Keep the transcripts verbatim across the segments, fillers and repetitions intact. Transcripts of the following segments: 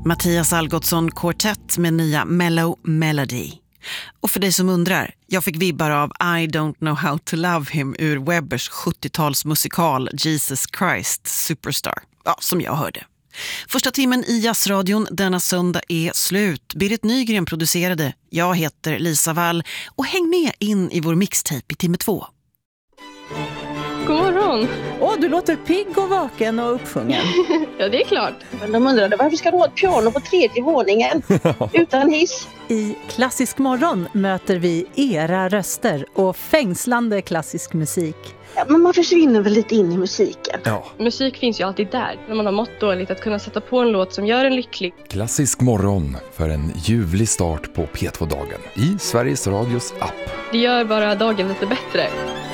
Mattias Algotsson Quartet med nya Mellow Melody. Och för dig som undrar, jag fick vibbar av I don't know how to love him ur Webbers sjuttiotalsmusikal Jesus Christ Superstar. Ja, som jag hörde. Första timmen i Jazzradion denna söndag är slut. Berit Nygren producerade. Jag heter Lisa Wall och häng med in i vår mixtape i timme två. God morgon. Åh, du låter pigg och vaken och uppsjungen. Ja, det är klart. Men de undrade, varför ska du ha ett piano på tredje våningen utan hiss? I Klassisk morgon möter vi era röster och fängslande klassisk musik. Ja, men man försvinner väl lite in i musiken. Ja. Musik finns ju alltid där. När man har mått dåligt att kunna sätta på en låt som gör en lycklig. Klassisk morgon för en ljuvlig start på P två-dagen i Sveriges Radios app. Det gör bara dagen lite bättre.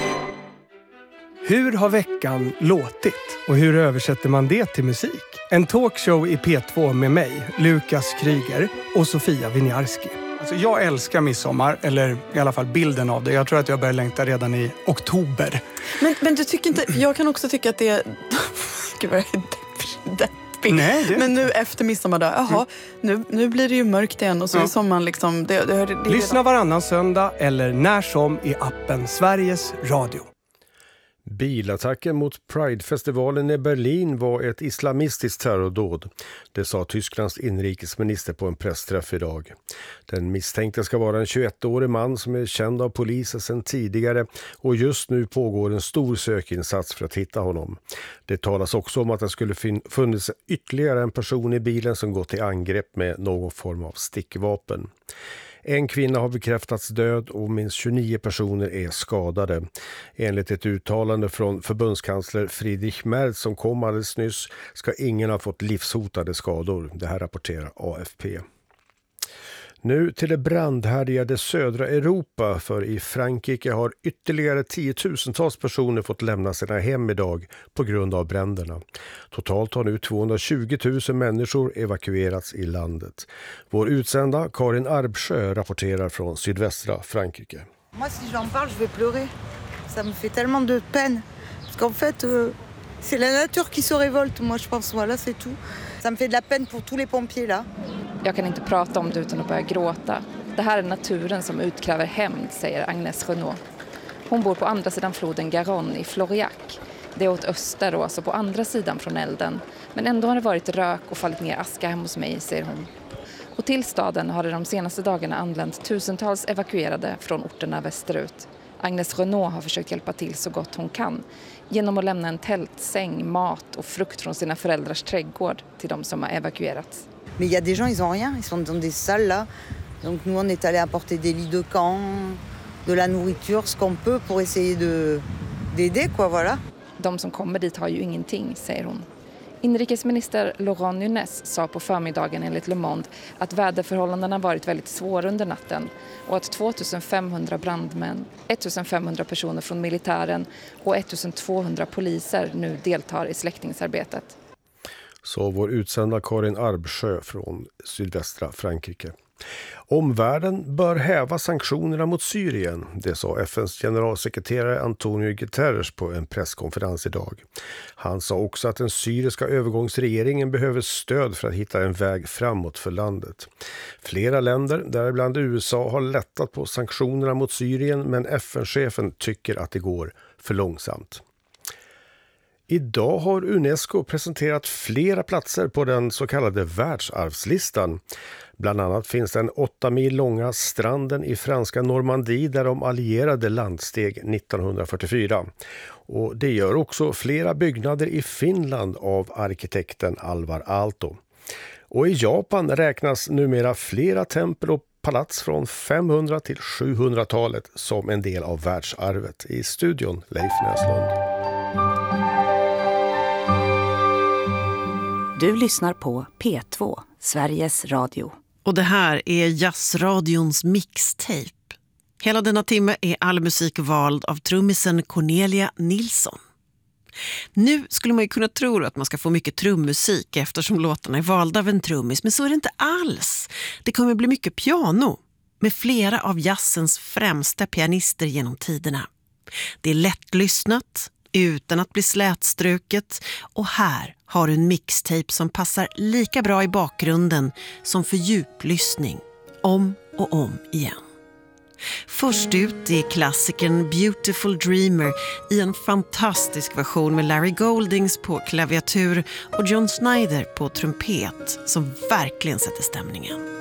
Hur har veckan låtit och hur översätter man det till musik? En talkshow i P två med mig, Lukas Kryger och Sofia Winiarski. Alltså jag älskar midsommar, eller i alla fall bilden av det. Jag tror att jag börjar längta redan i oktober. Men, men du tycker inte, jag kan också tycka att det är... Gud vad jag är deppig. Nej, det... Men nu efter midsommardag, jaha, nu, nu blir det ju mörkt igen och så ja. är sommaren liksom... Det, det, det, det Lyssna varannan söndag eller när som i appen Sveriges Radio. Bilattacken mot Pride-festivalen i Berlin var ett islamistiskt terrordåd. Det sa Tysklands inrikesminister på en pressträff idag. Den misstänkte ska vara en tjugoettårig man som är känd av polisen sedan tidigare och just nu pågår en stor sökinsats för att hitta honom. Det talas också om att det skulle funnits ytterligare en person i bilen som gått till angrepp med någon form av stickvapen. En kvinna har bekräftats död och minst tjugonio personer är skadade. Enligt ett uttalande från förbundskansler Friedrich Merz som kom alldeles nyss ska ingen ha fått livshotade skador. Det här rapporterar A F P. Nu till det brandhärjade södra Europa, för i Frankrike har ytterligare tiotusentals personer fått lämna sina hem idag på grund av bränderna. Totalt har nu tvåhundratjugotusen människor evakuerats i landet. Vår utsända Karin Arbsjö rapporterar från sydvästra Frankrike. Moi si j'en parle je vais pleurer. Ça me fait tellement de peine parce qu'en fait euh, c'est la nature qui se révolte, moi je pense, voilà, c'est tout. Ça me fait de la peine pour tous les pompiers là. Jag kan inte prata om det utan att börja gråta. Det här är naturen som utkräver hämnd, säger Agnes Renault. Hon bor på andra sidan floden Garonne i Floriac. Det är åt öster och alltså på andra sidan från elden. Men ändå har det varit rök och fallit ner aska hemma hos mig, säger hon. Och till staden har det de senaste dagarna anlänt tusentals evakuerade från orterna västerut. Agnes Renault har försökt hjälpa till så gott hon kan genom att lämna en tältsäng, mat och frukt från sina föräldrars trädgård till de som har evakuerats. Mais il y a des gens, ils ont rien, ils sont dans des salles là. Donc nous on est allé apporter des lits de camp, de la nourriture, ce qu'on peut pour essayer de d'aider quoi, voilà. De som kommer dit har ju ingenting, säger hon. Inrikesminister Laurent Nunez sa på förmiddagen enligt Le Monde att väderförhållandena varit väldigt svåra under natten och att tvåtusenfemhundra brandmän, ettusenfemhundra personer från militären och ettusentvåhundra poliser nu deltar i släckningsarbetet. Så vår utsända Karin Arbsjö från sydvästra Frankrike. Omvärlden bör häva sanktionerna mot Syrien, det sa F N:s generalsekreterare Antonio Guterres på en presskonferens idag. Han sa också att den syriska övergångsregeringen behöver stöd för att hitta en väg framåt för landet. Flera länder, däribland U S A, har lättat på sanktionerna mot Syrien, men F N-chefen tycker att det går för långsamt. Idag har UNESCO presenterat flera platser på den så kallade världsarvslistan. Bland annat finns den åtta mil långa stranden i franska Normandie där de allierade landsteg nittonhundrafyrtiofyra. Och det gör också flera byggnader i Finland av arkitekten Alvar Aalto. Och i Japan räknas numera flera tempel och palats från femhundra- till sjuhundratalet som en del av världsarvet. I studion Leif Näslund. Du lyssnar på P två, Sveriges Radio. Och det här är Jazzradions mixtape. Hela denna timme är all musik vald av trummisen Cornelia Nilsson. Nu skulle man ju kunna tro att man ska få mycket trummusik eftersom låtarna är valda av en trummis, men så är det inte alls. Det kommer bli mycket piano med flera av jazzens främsta pianister genom tiderna. Det är lättlyssnat utan att bli slätstruket, och här har du en mixtape som passar lika bra i bakgrunden som för djuplyssning, om och om igen. Först ut är klassikern Beautiful Dreamer i en fantastisk version med Larry Goldings på klaviatur och John Schneider på trumpet som verkligen sätter stämningen.